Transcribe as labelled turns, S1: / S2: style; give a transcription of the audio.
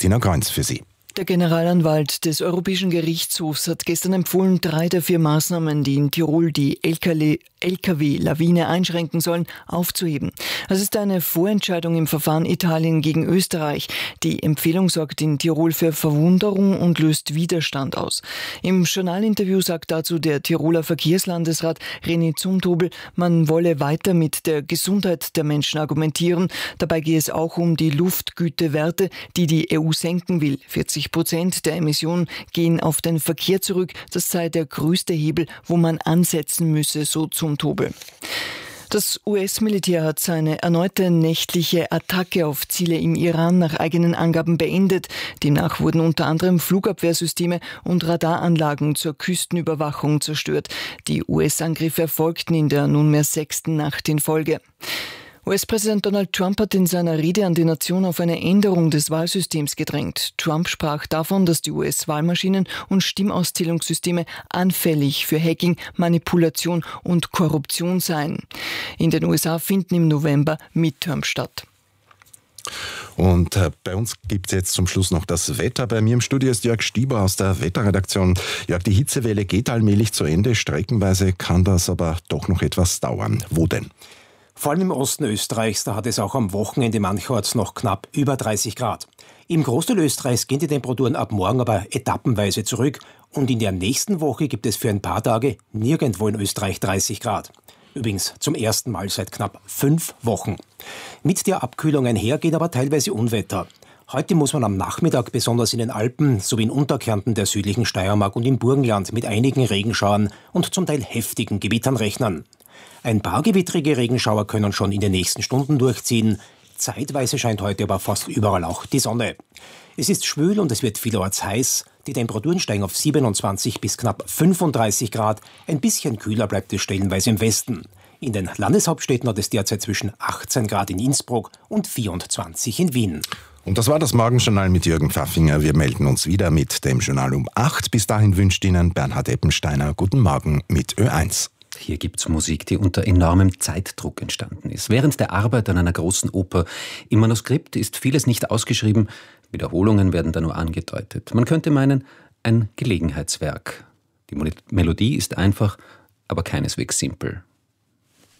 S1: Christina Kreunz für Sie.
S2: Der Generalanwalt des Europäischen Gerichtshofs hat gestern empfohlen, 3 der 4 Maßnahmen, die in Tirol die Lkw-Lawine einschränken sollen, aufzuheben. Das ist eine Vorentscheidung im Verfahren Italien gegen Österreich. Die Empfehlung sorgt in Tirol für Verwunderung und löst Widerstand aus. Im Journalinterview sagt dazu der Tiroler Verkehrslandesrat René Zumtobel, man wolle weiter mit der Gesundheit der Menschen argumentieren. Dabei gehe es auch um die Luftgütewerte, die die EU senken will. 40% der Emissionen gehen auf den Verkehr zurück. Das sei der größte Hebel, wo man ansetzen müsse, so Zumtobel. Das US-Militär hat seine erneute nächtliche Attacke auf Ziele im Iran nach eigenen Angaben beendet. Demnach wurden unter anderem Flugabwehrsysteme und Radaranlagen zur Küstenüberwachung zerstört. Die US-Angriffe erfolgten in der nunmehr 6. Nacht in Folge. US-Präsident Donald Trump hat in seiner Rede an die Nation auf eine Änderung des Wahlsystems gedrängt. Trump sprach davon, dass die US-Wahlmaschinen und Stimmauszählungssysteme anfällig für Hacking, Manipulation und Korruption seien. In den USA finden im November Midterms statt.
S1: Und bei uns gibt es jetzt zum Schluss noch das Wetter. Bei mir im Studio ist Jörg Stieber aus der Wetterredaktion. Jörg, die Hitzewelle geht allmählich zu Ende. Streckenweise kann das aber doch noch etwas dauern. Wo denn?
S3: Vor allem im Osten Österreichs, da hat es auch am Wochenende mancherorts noch knapp über 30 Grad. Im Großteil Österreichs gehen die Temperaturen ab morgen aber etappenweise zurück und in der nächsten Woche gibt es für ein paar Tage nirgendwo in Österreich 30 Grad. Übrigens zum ersten Mal seit knapp 5 Wochen. Mit der Abkühlung einher geht aber teilweise Unwetter. Heute muss man am Nachmittag besonders in den Alpen sowie in Unterkärnten der südlichen Steiermark und im Burgenland mit einigen Regenschauern und zum Teil heftigen Gewittern rechnen. Ein paar gewittrige Regenschauer können schon in den nächsten Stunden durchziehen. Zeitweise scheint heute aber fast überall auch die Sonne. Es ist schwül und es wird vielerorts heiß. Die Temperaturen steigen auf 27 bis knapp 35 Grad. Ein bisschen kühler bleibt es stellenweise im Westen. In den Landeshauptstädten hat es derzeit zwischen 18 Grad in Innsbruck und 24 in Wien.
S1: Und das war das Morgenjournal mit Jürgen Pfaffinger. Wir melden uns wieder mit dem Journal um 8. Bis dahin wünscht Ihnen Bernhard Eppensteiner guten Morgen mit Ö1.
S4: Hier gibt's Musik, die unter enormem Zeitdruck entstanden ist. Während der Arbeit an einer großen Oper im Manuskript ist vieles nicht ausgeschrieben, Wiederholungen werden da nur angedeutet. Man könnte meinen, ein Gelegenheitswerk. Die Melodie ist einfach, aber keineswegs simpel.